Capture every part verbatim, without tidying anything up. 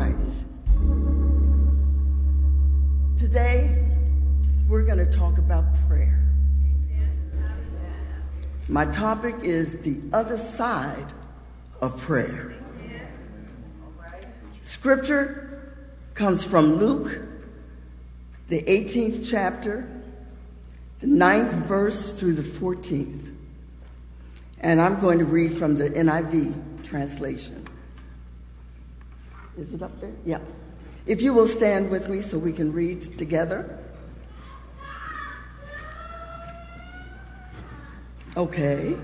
right. Today, we're going to talk about prayer. My topic is the other side of prayer. Scripture comes from Luke, the eighteenth chapter, the ninth verse through the fourteenth. And I'm going to read from the N I V translation. Is it up there? Yeah. If you will stand with me so we can read together. Okay.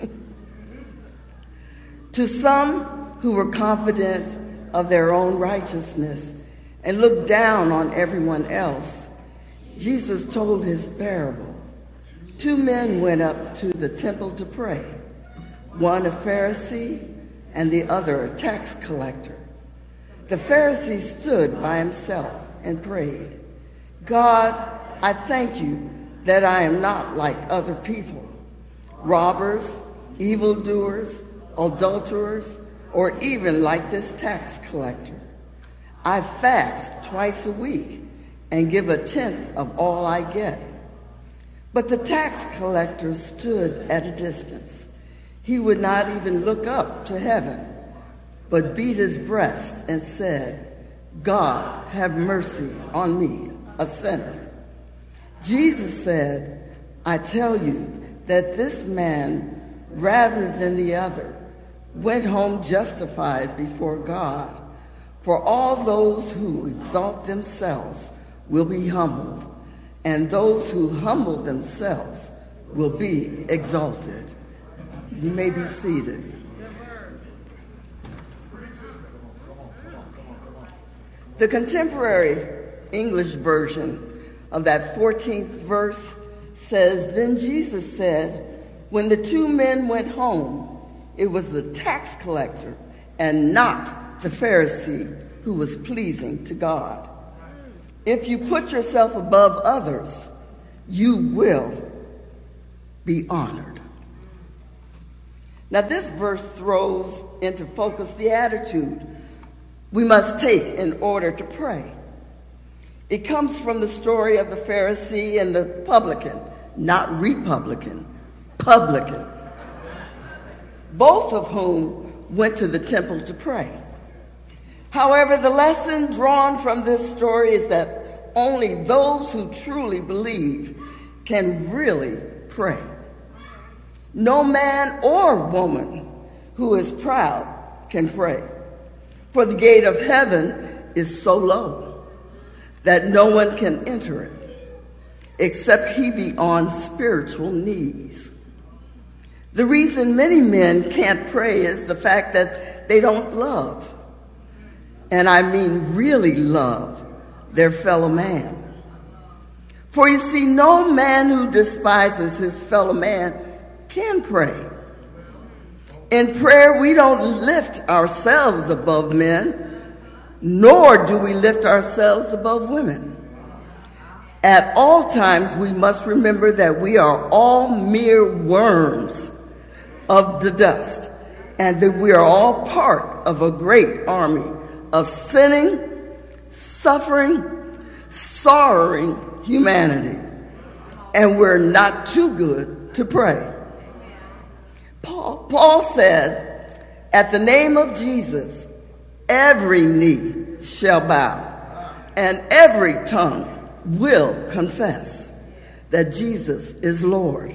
To some who were confident of their own righteousness and looked down on everyone else, Jesus told his parable. Two men went up to the temple to pray, one a Pharisee and the other a tax collector. The Pharisee stood by himself and prayed, God, I thank you that I am not like other people, robbers, evildoers, adulterers, or even like this tax collector. I fast twice a week and give a tenth of all I get. But the tax collector stood at a distance. He would not even look up to heaven, but beat his breast and said, God, have mercy on me, a sinner. Jesus said, I tell you that this man, rather than the other, went home justified before God. For all those who exalt themselves will be humbled, and those who humble themselves will be exalted. You may be seated. The contemporary English version of that fourteenth verse says, Then Jesus said, when the two men went home, it was the tax collector and not the Pharisee who was pleasing to God. If you put yourself above others, you will be honored. Now, this verse throws into focus the attitude we must take in order to pray. It comes from the story of the Pharisee and the publican, not Republican, publican, both of whom went to the temple to pray. However, the lesson drawn from this story is that only those who truly believe can really pray. No man or woman who is proud can pray, for the gate of heaven is so low that no one can enter it, except he be on spiritual knees. The reason many men can't pray is the fact that they don't love, and I mean really love, their fellow man. For you see, no man who despises his fellow man can pray. In prayer, we don't lift ourselves above men, nor do we lift ourselves above women. At all times, we must remember that we are all mere worms of the dust, and that we are all part of a great army of sinning, suffering, sorrowing humanity, and we're not too good to pray. Paul, Paul said, at the name of Jesus, every knee shall bow, and every tongue will confess that Jesus is Lord.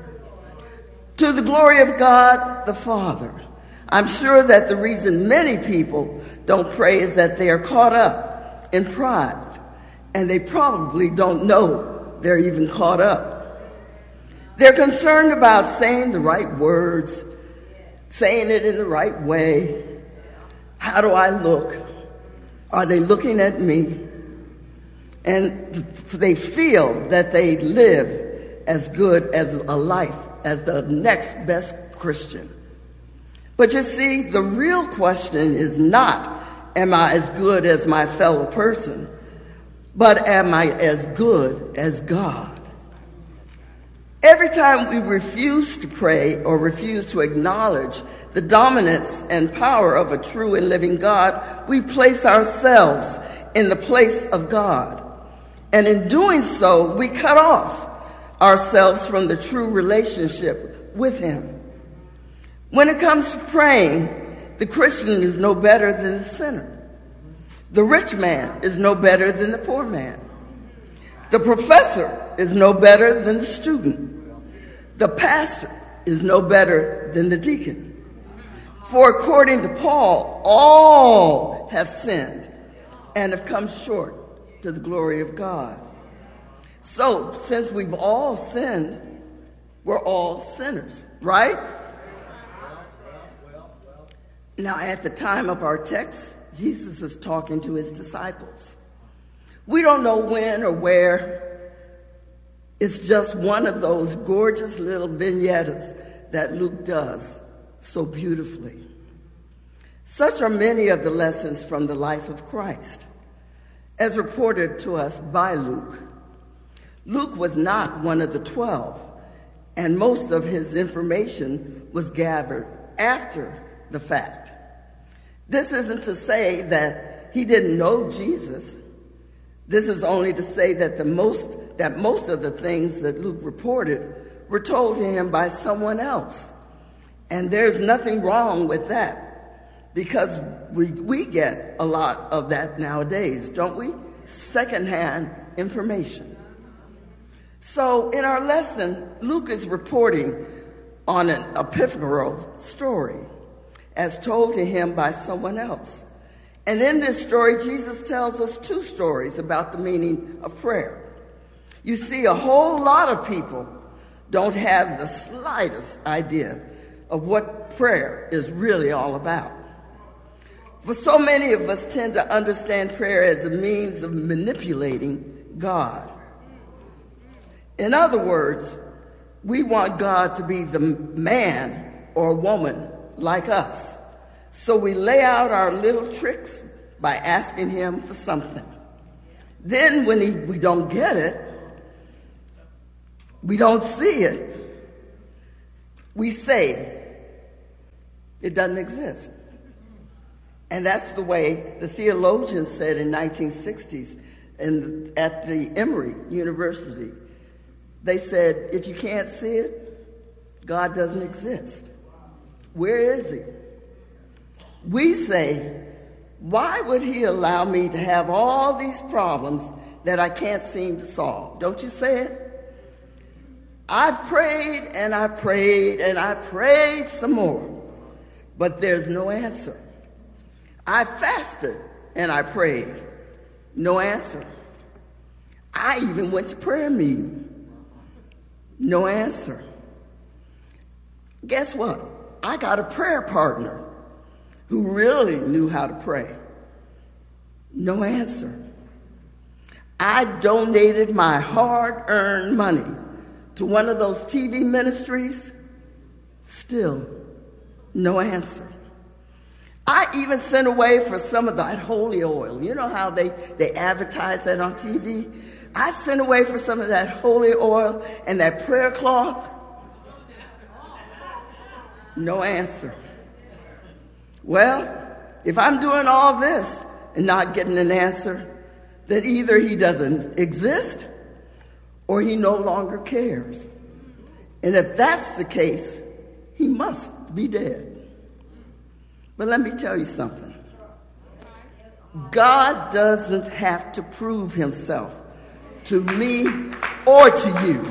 To the glory of God the Father. I'm sure that the reason many people don't pray is that they are caught up in pride, and they probably don't know they're even caught up. They're concerned about saying the right words, saying it in the right way. How do I look? Are they looking at me? And they feel that they live as good as a life as the next best Christian. But you see, the real question is not, am I as good as my fellow person, but am I as good as God? Every time we refuse to pray or refuse to acknowledge the dominance and power of a true and living God, we place ourselves in the place of God. And in doing so, we cut off ourselves from the true relationship with him. When it comes to praying, the Christian is no better than the sinner. The rich man is no better than the poor man. The professor is no better than the student. The pastor is no better than the deacon. For according to Paul, all have sinned and have come short to the glory of God. So, since we've all sinned, we're all sinners, right? Now, at the time of our text, Jesus is talking to his disciples. We don't know when or where. It's just one of those gorgeous little vignettes that Luke does so beautifully. Such are many of the lessons from the life of Christ, as reported to us by Luke. Luke was not one of the twelve, and most of his information was gathered after the fact. This isn't to say that he didn't know Jesus. This is only to say that the most that most of the things that Luke reported were told to him by someone else. And there's nothing wrong with that, because we, we get a lot of that nowadays, don't we? Secondhand information. So in our lesson, Luke is reporting on an ephemeral story as told to him by someone else. And in this story, Jesus tells us two stories about the meaning of prayer. You see, a whole lot of people don't have the slightest idea of what prayer is really all about. For so many of us tend to understand prayer as a means of manipulating God. In other words, we want God to be the man or woman like us. So we lay out our little tricks by asking him for something. Then when he, we don't get it, we don't see it, we say it doesn't exist. And that's the way the theologians said in nineteen sixties in, at the Emory University. They said, if you can't see it, God doesn't exist. Where is he? We say, why would he allow me to have all these problems that I can't seem to solve? Don't you say it? I've prayed and I prayed and I prayed some more, but there's no answer. I fasted and I prayed. No answer. I even went to prayer meeting. No answer. Guess what? I got a prayer partner who really knew how to pray. No answer. I donated my hard-earned money to one of those T V ministries. Still, no answer. I even sent away for some of that holy oil. You know how they, they advertise that on T V? I sent away for some of that holy oil and that prayer cloth. No answer. Well, if I'm doing all this and not getting an answer, then either he doesn't exist or he no longer cares. And if that's the case, he must be dead. But let me tell you something. God doesn't have to prove himself to me or to you.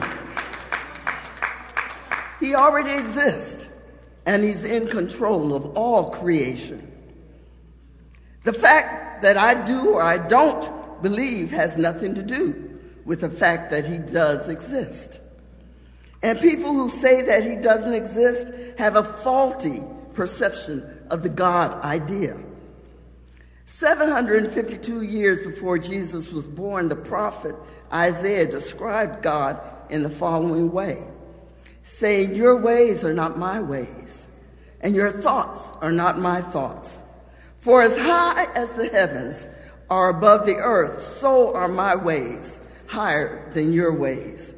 He already exists, and he's in control of all creation. The fact that I do or I don't believe has nothing to do with the fact that he does exist. And people who say that he doesn't exist have a faulty perception of the God idea. seven hundred fifty-two years before Jesus was born, the prophet Isaiah described God in the following way, saying, "Your ways are not my ways, and your thoughts are not my thoughts. For as high as the heavens are above the earth, so are my ways higher than your ways,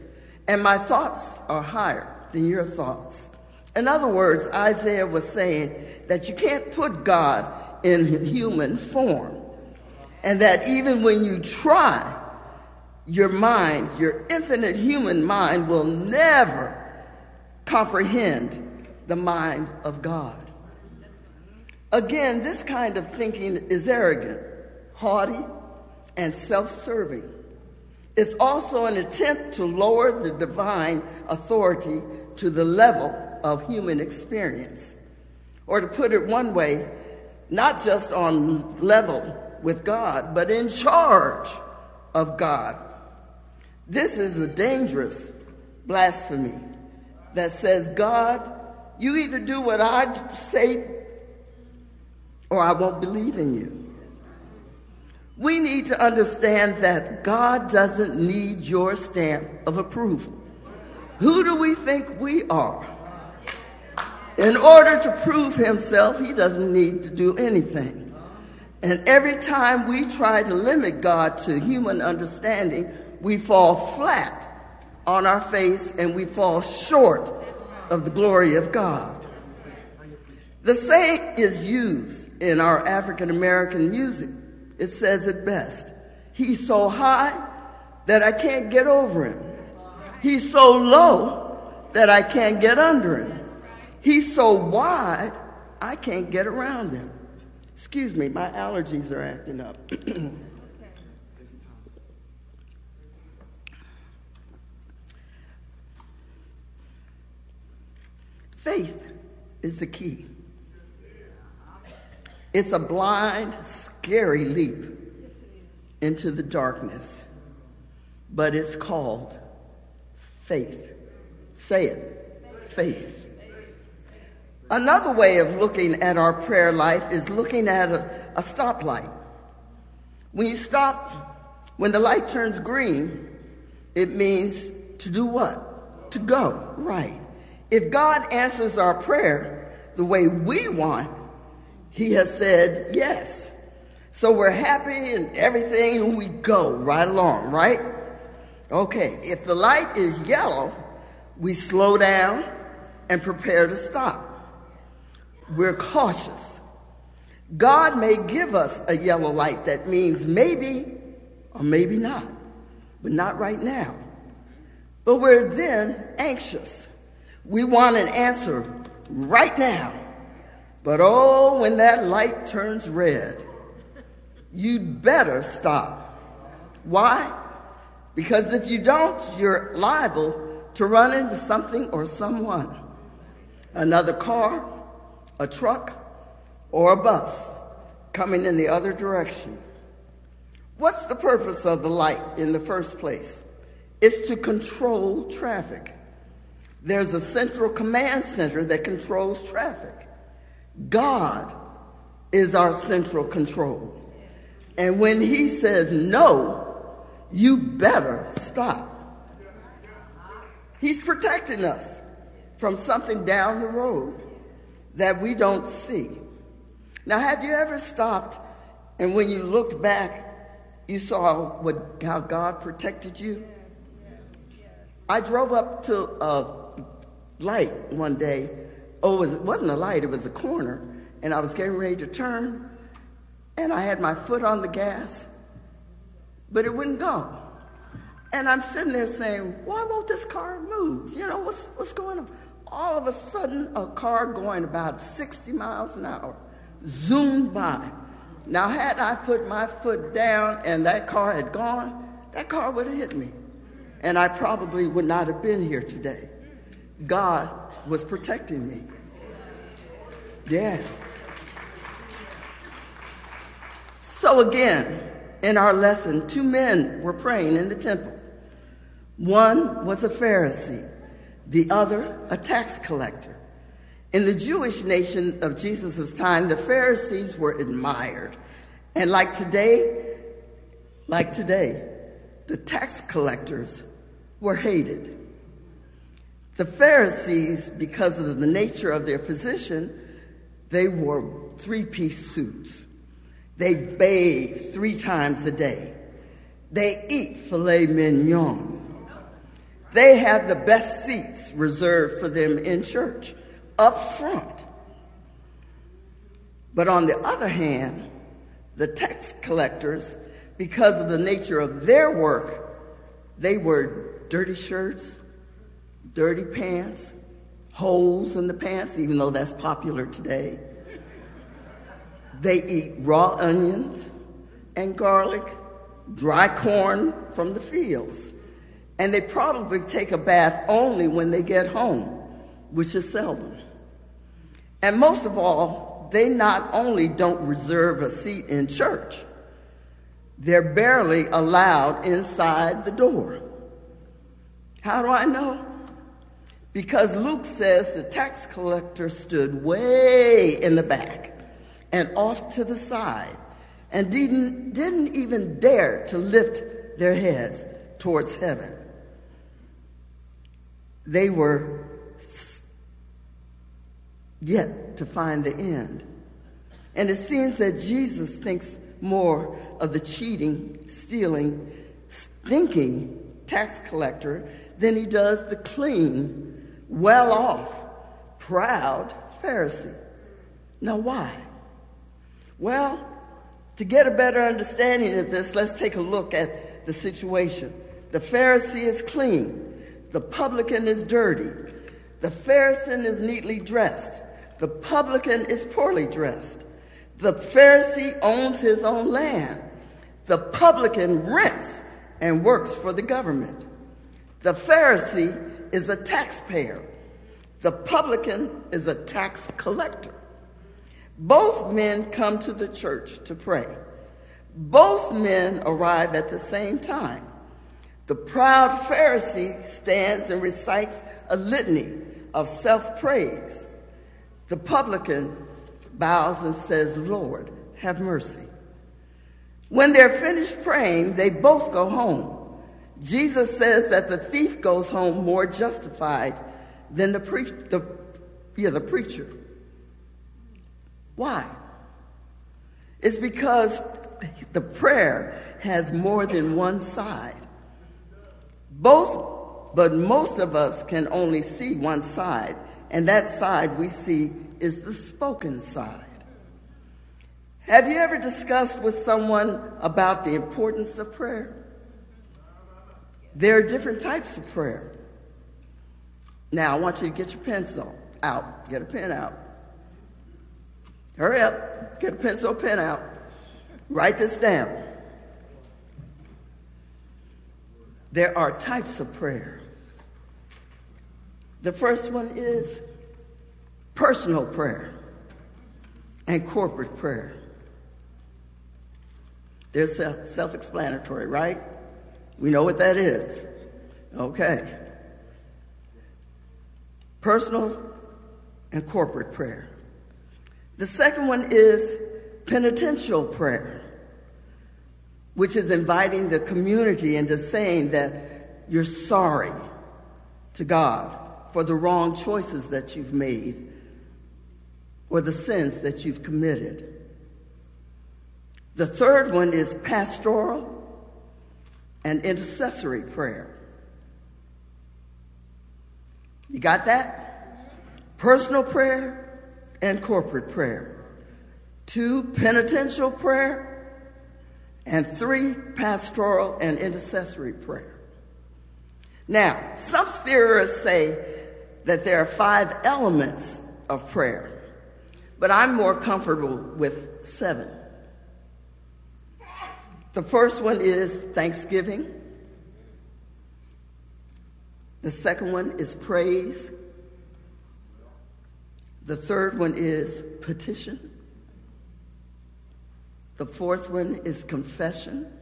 and my thoughts are higher than your thoughts. In other words, Isaiah was saying that you can't put God in human form, and that even when you try, your mind, your infinite human mind, will never comprehend the mind of God. Again, this kind of thinking is arrogant, haughty, and self-serving. It's also an attempt to lower the divine authority to the level of human experience. Or to put it one way, not just on level with God, but in charge of God. This is a dangerous blasphemy that says, God, you either do what I say or I won't believe in you. We need to understand that God doesn't need your stamp of approval. Who do we think we are? In order to prove himself, he doesn't need to do anything. And every time we try to limit God to human understanding, we fall flat on our face and we fall short of the glory of God. The saying is used in our African American music. It says it best. He's so high that I can't get over him. He's so low that I can't get under him. He's so wide, I can't get around him. Excuse me, my allergies are acting up. Faith is the key. It's a blind, scary leap into the darkness, but it's called faith. Say it, faith. Another way of looking at our prayer life is looking at a, a stoplight. When you stop, when the light turns green, it means to do what? To go, right. If God answers our prayer the way we want, he has said yes. So we're happy and everything, and we go right along, right? Okay, if the light is yellow, we slow down and prepare to stop. We're cautious. God may give us a yellow light that means maybe or maybe not, but not right now. But we're then anxious. We want an answer right now. But oh, when that light turns red, you'd better stop. Why? Because if you don't, you're liable to run into something or someone. Another car, a truck, or a bus coming in the other direction. What's the purpose of the light in the first place? It's to control traffic. There's a central command center that controls traffic. God is our central control. And when he says no, you better stop. He's protecting us from something down the road that we don't see. Now, have you ever stopped and when you looked back, you saw what, how God protected you? I drove up to a light one day. Oh, it, was, it wasn't a light, it was a corner. And I was getting ready to turn, and I had my foot on the gas, but it wouldn't go. And I'm sitting there saying, why won't this car move? You know, what's, what's going on? All of a sudden, a car going about sixty miles an hour zoomed by. Now, had I put my foot down and that car had gone, that car would have hit me. And I probably would not have been here today. God was protecting me. Yeah. So again, in our lesson, two men were praying in the temple. One was a Pharisee, the other a tax collector. In the Jewish nation of Jesus' time, the Pharisees were admired. And like today, like today, the tax collectors were hated. The Pharisees, because of the nature of their position, they wore three-piece suits. They bathe three times a day. They eat filet mignon. They have the best seats reserved for them in church, up front. But on the other hand, the tax collectors, because of the nature of their work, they wear dirty shirts, dirty pants, holes in the pants, even though that's popular today. They eat raw onions and garlic, dry corn from the fields, and they probably take a bath only when they get home, which is seldom. And most of all, they not only don't reserve a seat in church, they're barely allowed inside the door. How do I know? Because Luke says the tax collector stood way in the back and off to the side and didn't, didn't even dare to lift their heads towards heaven. They were yet to find the end. And it seems that Jesus thinks more of the cheating, stealing, stinking tax collector than he does the clean, well-off, proud Pharisee. Now, why? Well, to get a better understanding of this, let's take a look at the situation. The Pharisee is clean. The publican is dirty. The Pharisee is neatly dressed. The publican is poorly dressed. The Pharisee owns his own land. The publican rents and works for the government. The Pharisee is a taxpayer. The publican is a tax collector. Both men come to the church to pray. Both men arrive at the same time. The proud Pharisee stands and recites a litany of self-praise. The publican bows and says, "Lord, have mercy." When they're finished praying, they both go home. Jesus says that the thief goes home more justified than the, pre- the, yeah, the preacher. Why? It's because the prayer has more than one side. Both, but most of us can only see one side, and that side we see is the spoken side. Have you ever discussed with someone about the importance of prayer? There are different types of prayer. Now, I want you to get your pencil out. Get a pen out. Hurry up. Get a pencil, pen out. Write this down. There are types of prayer. The first one is personal prayer and corporate prayer. They're self-explanatory, right? We know what that is. Okay. Personal and corporate prayer. The second one is penitential prayer, which is inviting the community into saying that you're sorry to God for the wrong choices that you've made or the sins that you've committed. The third one is pastoral and intercessory prayer. You got that? Personal prayer and corporate prayer. Two, penitential prayer. And three, pastoral and intercessory prayer. Now, some theorists say that there are five elements of prayer, but I'm more comfortable with seven. The first one is thanksgiving. The second one is praise. The third one is petition. The fourth one is confession.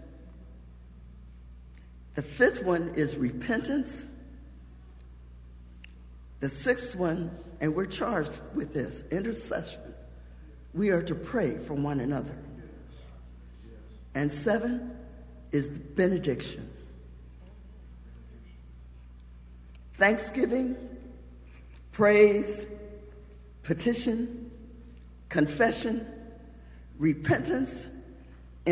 The fifth one is repentance. The sixth one, and we're charged with this, intercession. We are to pray for one another. And seven is the benediction. Thanksgiving, praise, petition, confession, repentance,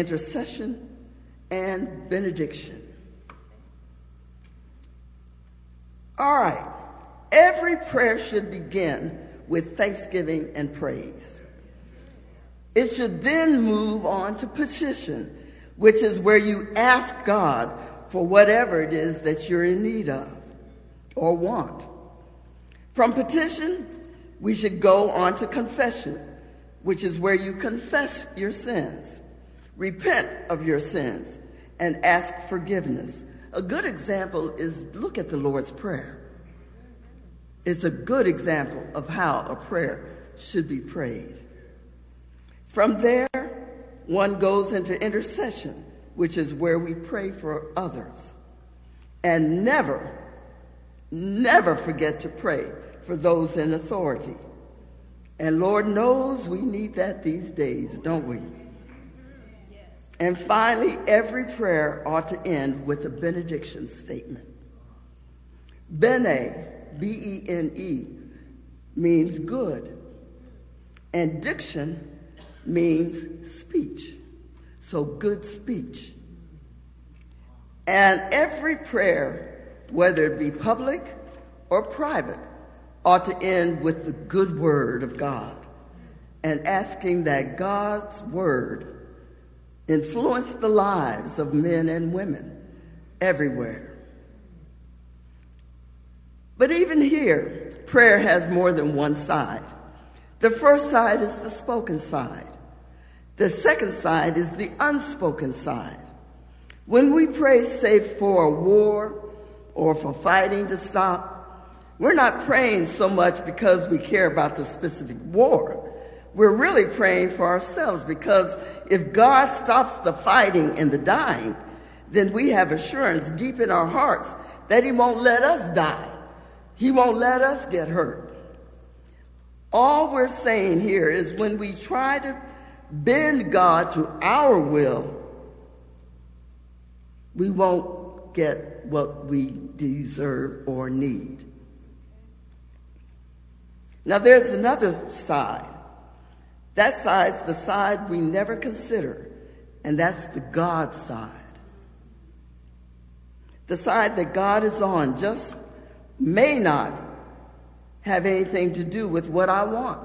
intercession, and benediction. All right. Every prayer should begin with thanksgiving and praise. It should then move on to petition, which is where you ask God for whatever it is that you're in need of or want. From petition, we should go on to confession, which is where you confess your sins, repent of your sins, and ask forgiveness. A good example is look at the Lord's Prayer. It's a good example of how a prayer should be prayed. From there, one goes into intercession, which is where we pray for others. And never, never forget to pray for those in authority. And Lord knows we need that these days, don't we? And finally, every prayer ought to end with a benediction statement. Bene, B E N E, means good. And diction means speech. So good speech. And every prayer, whether it be public or private, ought to end with the good word of God and asking that God's word influence the lives of men and women everywhere. But even here, prayer has more than one side. The first side is the spoken side. The second side is the unspoken side. When we pray, say, for a war or for fighting to stop, we're not praying so much because we care about the specific war. We're really praying for ourselves, because if God stops the fighting and the dying, then we have assurance deep in our hearts that he won't let us die. He won't let us get hurt. All we're saying here is when we try to bend God to our will, we won't get what we deserve or need. Now there's another side. That side's the side we never consider, and that's the God side. The side that God is on just may not have anything to do with what I want.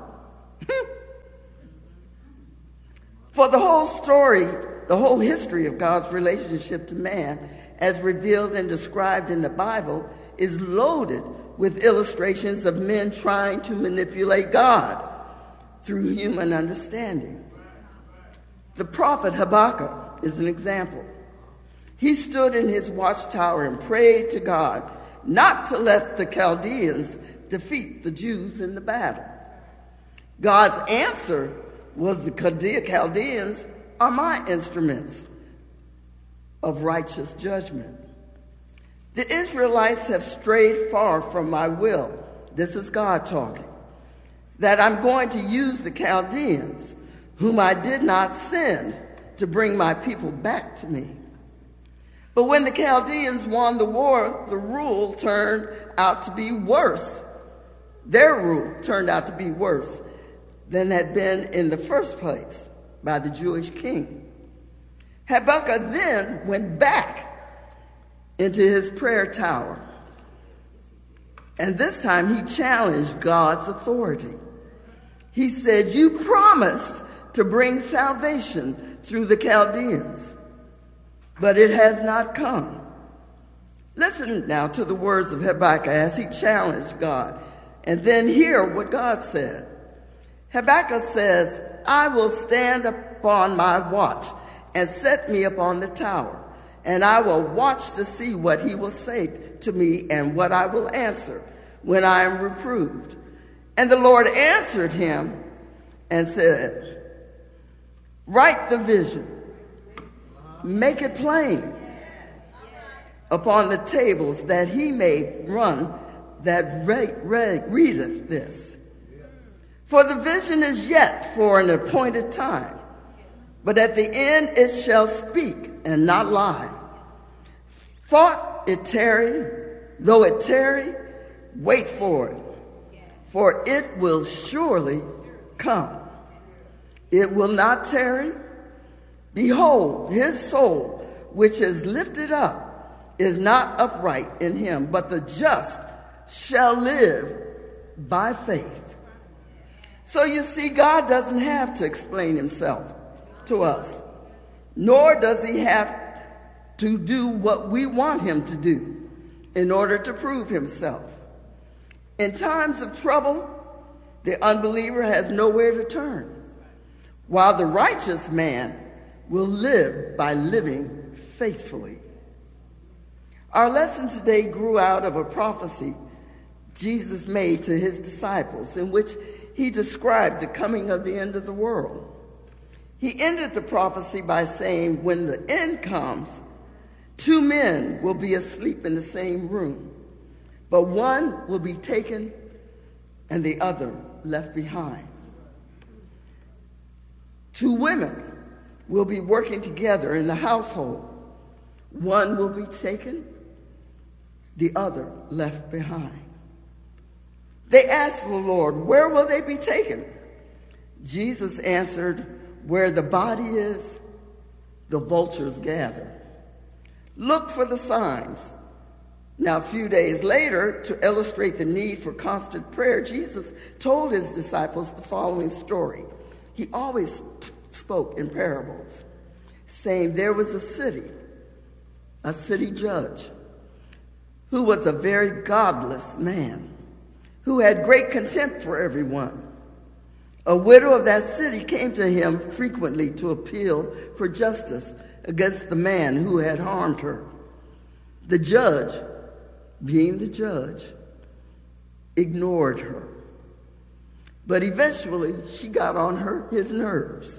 For the whole story, the whole history of God's relationship to man, as revealed and described in the Bible, is loaded with illustrations of men trying to manipulate God through human understanding. The prophet Habakkuk is an example. He stood in his watchtower and prayed to God not to let the Chaldeans defeat the Jews in the battle. God's answer was, the Chaldeans are my instruments of righteous judgment. The Israelites have strayed far from my will. This is God talking. That I'm going to use the Chaldeans, whom I did not send, to bring my people back to me. But when the Chaldeans won the war, the rule turned out to be worse. Their rule turned out to be worse than had been in the first place by the Jewish king. Habakkuk then went back into his prayer tower. And this time he challenged God's authority. He said, you promised to bring salvation through the Chaldeans, but it has not come. Listen now to the words of Habakkuk as he challenged God, and then hear what God said. Habakkuk says, I will stand upon my watch and set me upon the tower, and I will watch to see what he will say to me and what I will answer when I am reproved. And the Lord answered him and said, write the vision, make it plain upon the tables, that he may run that re- re- readeth this. For the vision is yet for an appointed time, but at the end it shall speak and not lie. Thought it tarry, though it tarry, wait for it, for it will surely come. It will not tarry. Behold, his soul, which is lifted up, is not upright in him, but the just shall live by faith. So you see, God doesn't have to explain himself to us, nor does he have to do what we want him to do in order to prove himself. In times of trouble, the unbeliever has nowhere to turn, while the righteous man will live by living faithfully. Our lesson today grew out of a prophecy Jesus made to his disciples, in which he described the coming of the end of the world. He ended the prophecy by saying, when the end comes, two men will be asleep in the same room, but one will be taken and the other left behind. Two women will be working together in the household. One will be taken, the other left behind. They asked the Lord, where will they be taken? Jesus answered, where the body is, the vultures gather. Look for the signs. Now, a few days later, to illustrate the need for constant prayer, Jesus told his disciples the following story. He always t- spoke in parables, saying there was a city, a city judge, who was a very godless man, who had great contempt for everyone. A widow of that city came to him frequently to appeal for justice against the man who had harmed her. The judge, being the judge, ignored her. But eventually, she got on her his nerves.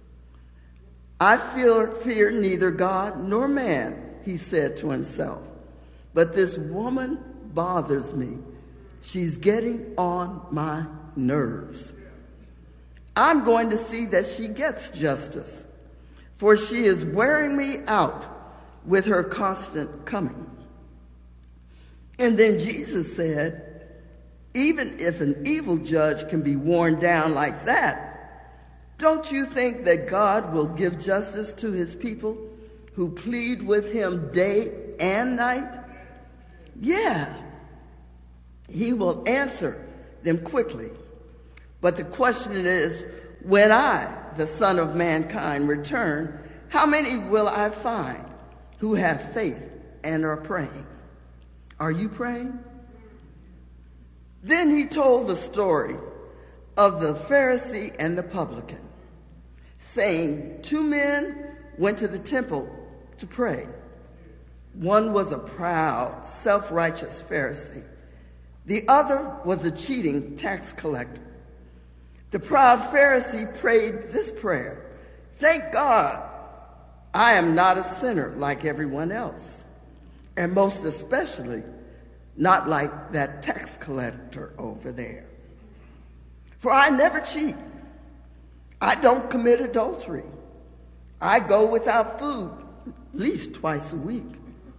I feel, fear neither God nor man, he said to himself, but this woman bothers me. She's getting on my nerves. I'm going to see that she gets justice, for she is wearing me out with her constant coming. And then Jesus said, even if an evil judge can be worn down like that, don't you think that God will give justice to his people who plead with him day and night? Yeah, he will answer them quickly. But the question is, when I, the Son of Mankind, return, how many will I find who have faith and are praying? Are you praying? Then he told the story of the Pharisee and the publican, saying, two men went to the temple to pray. One was a proud, self-righteous Pharisee. The other was a cheating tax collector. The proud Pharisee prayed this prayer, thank God I am not a sinner like everyone else, and most especially not like that tax collector over there. For I never cheat. I don't commit adultery. I go without food at least twice a week.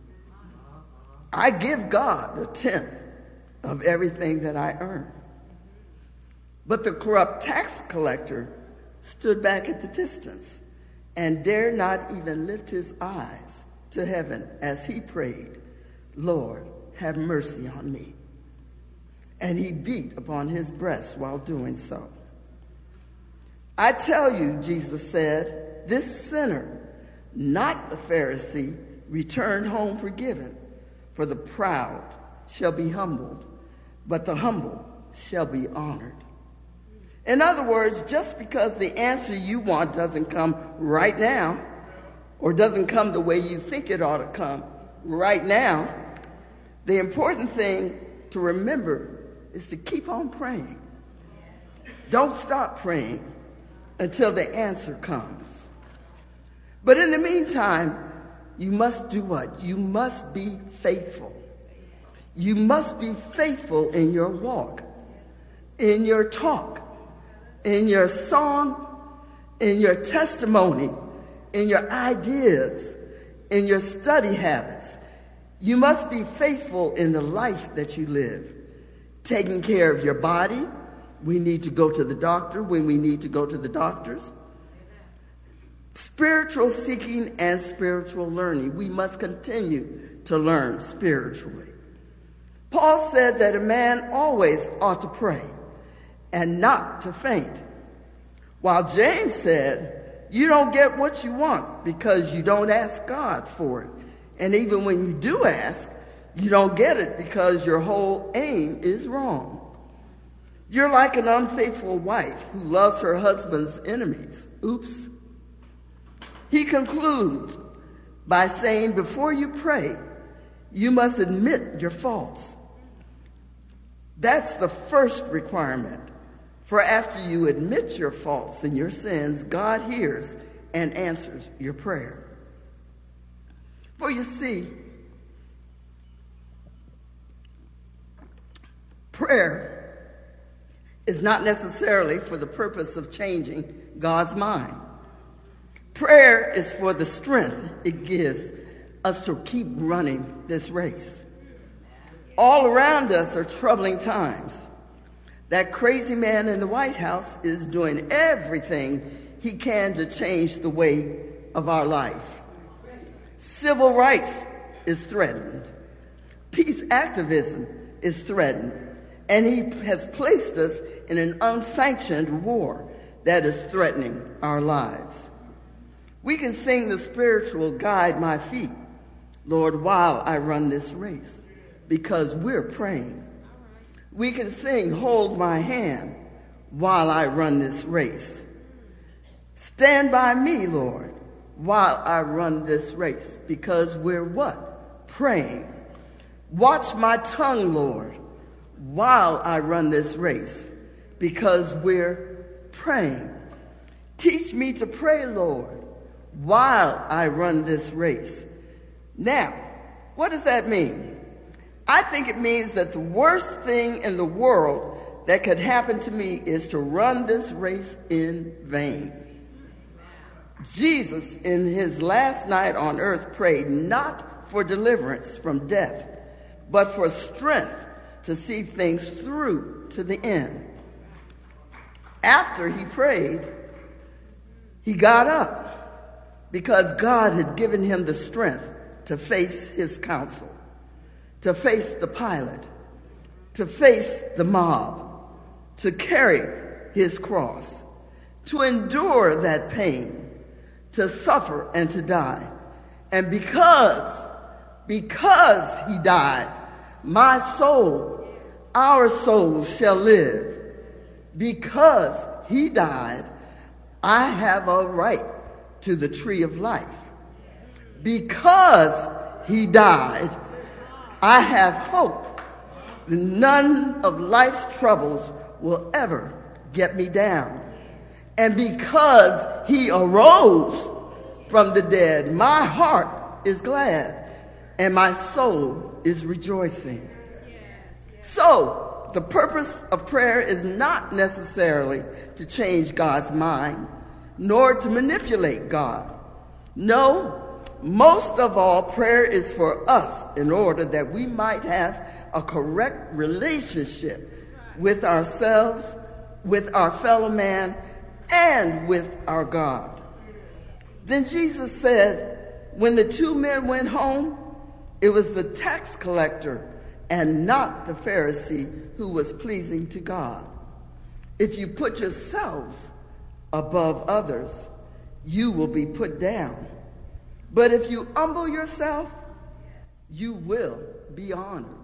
I give God a tenth of everything that I earn. But the corrupt tax collector stood back at the distance and dared not even lift his eyes to heaven as he prayed, Lord, have mercy on me. And he beat upon his breast while doing so. I tell you, Jesus said, this sinner, not the Pharisee, returned home forgiven, for the proud shall be humbled, but the humble shall be honored. In other words, just because the answer you want doesn't come right now, or doesn't come the way you think it ought to come right now, the important thing to remember is to keep on praying. Don't stop praying until the answer comes. But in the meantime, you must do what? You must be faithful. You must be faithful in your walk, in your talk, in your song, in your testimony, in your ideas, in your study habits. You must be faithful in the life that you live, taking care of your body. We need to go to the doctor when we need to go to the doctors. Spiritual seeking and spiritual learning. We must continue to learn spiritually. Paul said that a man always ought to pray and not to faint, while James said you don't get what you want because you don't ask God for it. And even when you do ask, you don't get it because your whole aim is wrong. You're like an unfaithful wife who loves her husband's enemies. Oops. He concludes by saying, before you pray, you must admit your faults. That's the first requirement. For after you admit your faults and your sins, God hears and answers your prayer. For you see, prayer is not necessarily for the purpose of changing God's mind. Prayer is for the strength it gives us to keep running this race. All around us are troubling times. That crazy man in the White House is doing everything he can to change the way of our life. Civil rights is threatened. Peace activism is threatened. And he has placed us in an unsanctioned war that is threatening our lives. We can sing the spiritual "Guide My Feet, Lord, while I run this race," because we're praying. We can sing "Hold My Hand while I run this race." Stand by me, Lord, while I run this race, because we're what? Praying. Watch my tongue, Lord, while I run this race, because we're praying. Teach me to pray, Lord, while I run this race. Now, what does that mean? I think it means that the worst thing in the world that could happen to me is to run this race in vain. Jesus, in his last night on earth, prayed not for deliverance from death, but for strength to see things through to the end. After he prayed, he got up because God had given him the strength to face his council, to face the Pilate, to face the mob, to carry his cross, to endure that pain, to suffer and to die. And because, because he died, my soul, our souls shall live. Because he died, I have a right to the tree of life. Because he died, I have hope that none of life's troubles will ever get me down. And because he arose from the dead, my heart is glad and my soul is rejoicing. So, the purpose of prayer is not necessarily to change God's mind, nor to manipulate God. No, most of all, prayer is for us in order that we might have a correct relationship with ourselves, with our fellow man, and with our God. Then Jesus said, when the two men went home, it was the tax collector and not the Pharisee who was pleasing to God. If you put yourselves above others, you will be put down. But if you humble yourself, you will be honored.